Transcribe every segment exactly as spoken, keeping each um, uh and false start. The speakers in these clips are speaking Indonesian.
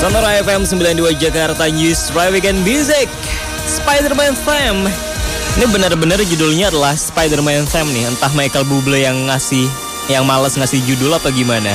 Sonora F M sembilan puluh dua Jakarta News Drive Weekend Music Spider-Man Theme. Ini benar-benar judulnya adalah Spider-Man Theme nih. Entah Michael Bublé yang ngasih, yang males ngasih judul apa gimana.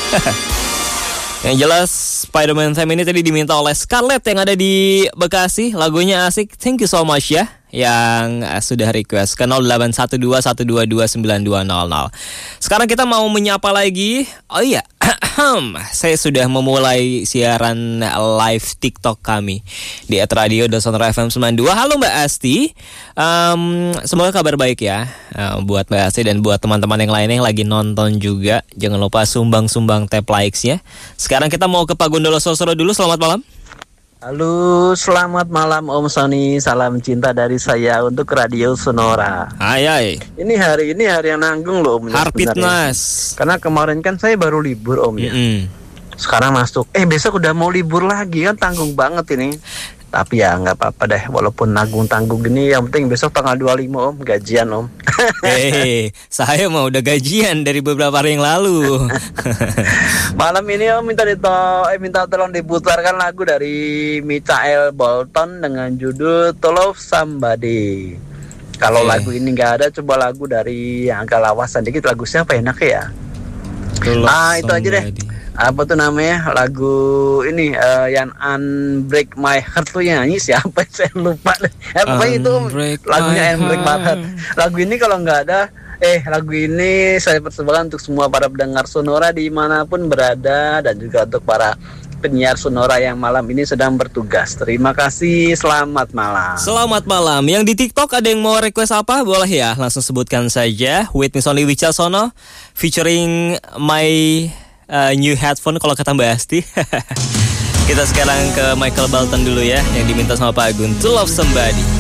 Yang jelas Spider-Man Theme ini tadi diminta oleh Scarlett yang ada di Bekasi. Lagunya asik, thank you so much ya yang sudah request ke nol delapan satu dua satu dua dua sembilan dua nol nol. Sekarang kita mau menyapa lagi. Oh iya, saya sudah memulai siaran live TikTok kami di at radio sonora F M sembilan puluh dua. Halo Mbak Asti, um, semoga kabar baik ya uh, buat Mbak Asti dan buat teman-teman yang lainnya yang lagi nonton juga. Jangan lupa sumbang-sumbang tap likes-nya. Sekarang kita mau ke Pak Gundolo Sosoro dulu. Selamat malam. Halo, selamat malam Om Sony. Salam cinta dari saya untuk Radio Sonora. Ay ay. Ini hari ini hari yang nanggung loh Om. Harpitnas. Karena kemarin kan saya baru libur Om ya. Mm-hmm. Sekarang masuk. Eh besok udah mau libur lagi kan, tanggung banget ini. Tapi ya nggak apa-apa deh, walaupun nanggung-tanggung gini, yang penting besok tanggal dua puluh lima Om, gajian Om. Hei, saya mau udah gajian dari beberapa hari yang lalu. Malam ini Om minta dito, eh minta tolong diputarkan lagu dari Michael Bolton dengan judul To Love Somebody. Kalau hey. lagu ini nggak ada, coba lagu dari yang agak lawasan dikit. Lagu siapa enak ya? Ah itu aja deh. Apa tuh namanya lagu ini uh, yang Unbreak My Heart tuh yang nyanyi siapa saya lupa deh. Eh pokoknya itu lagunya Unbreak My Heart. Lagu ini kalau nggak ada eh lagu ini saya persembahkan untuk semua para pendengar Sonora dimanapun berada dan juga untuk para penyiar Sonora yang malam ini sedang bertugas. Terima kasih, selamat malam. Selamat malam. Yang di TikTok ada yang mau request apa? Boleh ya, langsung sebutkan saja. Witness Only Wicaksono featuring my Uh, new headphone kalau kata Mbak Asti. Kita sekarang ke Michael Bolton dulu ya, yang diminta sama Pak Agun, To Love Somebody.